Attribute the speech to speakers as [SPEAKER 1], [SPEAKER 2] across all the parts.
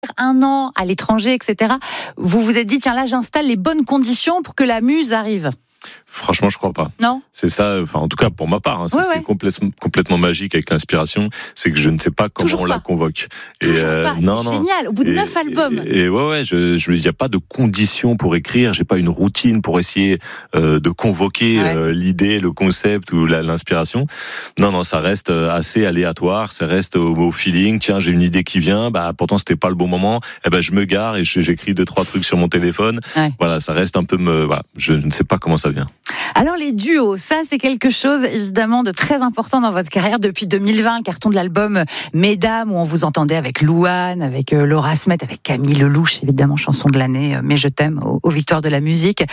[SPEAKER 1] un an à l'étranger, etc. Vous vous êtes dit, tiens là, j'installe les bonnes conditions pour que la muse arrive.
[SPEAKER 2] Franchement, je crois pas.
[SPEAKER 1] Non.
[SPEAKER 2] C'est ça, enfin, en tout cas pour ma part, c'est ce qui est complètement magique avec l'inspiration, c'est que je ne sais pas comment on la convoque.
[SPEAKER 1] Toujours pas. C'est génial. Au bout de 9 albums.
[SPEAKER 2] Et il y a pas de conditions pour écrire. J'ai pas une routine pour essayer de convoquer l'idée, le concept ou l'inspiration. Non, ça reste assez aléatoire. Ça reste au feeling. Tiens, j'ai une idée qui vient. Pourtant c'était pas le bon moment. Je me gare et j'écris 2-3 trucs sur mon téléphone. Ouais. Voilà, ça reste un peu je ne sais pas comment ça vient.
[SPEAKER 1] Alors les duos, ça c'est quelque chose évidemment de très important dans votre carrière depuis 2020, le carton de l'album Mesdames où on vous entendait avec Louane, avec Laura Smet, avec Camille Lelouch, évidemment chanson de l'année, Mais je t'aime aux Victoires de la musique.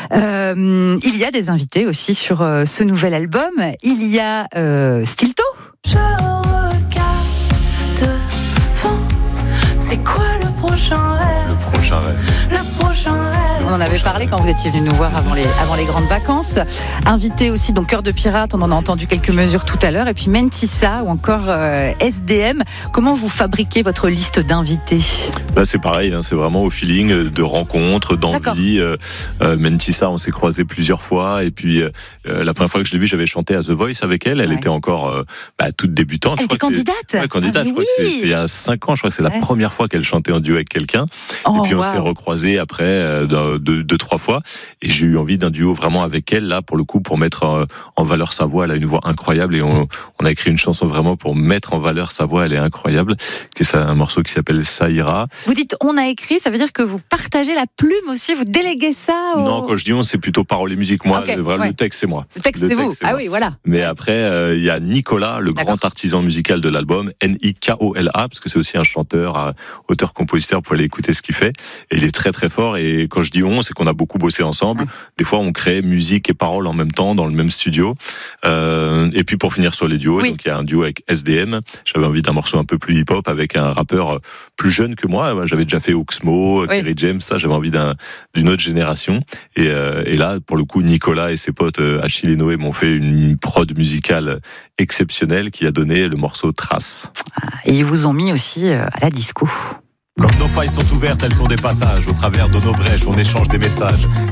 [SPEAKER 1] Il y a des invités aussi sur ce nouvel album. Il y a Stilto.
[SPEAKER 3] Je regarde devant, c'est quoi le prochain rêve?
[SPEAKER 2] Le prochain rêve.
[SPEAKER 1] On en avait parlé quand vous étiez venu nous voir avant les grandes vacances. Invité aussi, donc Cœur de Pirate, on en a entendu quelques mesures tout à l'heure. Et puis Mentissa ou encore SDM. Comment vous fabriquez votre liste d'invités?
[SPEAKER 2] Là, c'est pareil, c'est vraiment au feeling de rencontres, d'envie. Mentissa, on s'est croisés plusieurs fois. Et puis, la première fois que je l'ai vue, j'avais chanté à The Voice avec elle. Elle était encore toute débutante.
[SPEAKER 1] Elle était candidate.
[SPEAKER 2] Je crois que c'était il y a 5 ans. Je crois que c'est la première fois qu'elle chantait en duo avec quelqu'un. Et puis, on s'est recroisés après 2-3 fois. Et j'ai eu envie d'un duo vraiment avec elle, là, pour le coup, pour mettre en valeur sa voix. Elle a une voix incroyable et on a écrit une chanson vraiment pour mettre en valeur sa voix. Elle est incroyable. C'est un morceau qui s'appelle Ça ira.
[SPEAKER 1] Vous dites on a écrit, ça veut dire que vous partagez la plume aussi, vous déléguez ça
[SPEAKER 2] Non, quand je dis on, c'est plutôt paroles et musique. Moi, le texte, c'est moi.
[SPEAKER 1] Le texte, c'est vous. Ah oui, voilà.
[SPEAKER 2] Mais après, il y a Nicolas, le grand artisan musical de l'album, Nikola, parce que c'est aussi un chanteur, auteur-compositeur, pour aller écouter ce qu'il fait. Et il est très très fort. Et quand je dis on, c'est qu'on a beaucoup bossé ensemble. Ouais. Des fois, on crée musique et paroles en même temps dans le même studio. Et puis pour finir sur les duos, donc il y a un duo avec SDM. J'avais envie d'un morceau un peu plus hip-hop avec un rappeur plus jeune que moi. J'avais déjà fait Oxmo, Kerry James, ça. J'avais envie d'une autre génération. Et là, pour le coup, Nicolas et ses potes Achille et Noé m'ont fait une prod musicale exceptionnelle qui a donné le morceau Trace.
[SPEAKER 1] Et ils vous ont mis aussi à la disco.
[SPEAKER 4] Comme nos failles sont ouvertes, elles sont des passages. Au travers de nos brèches, on échange des messages.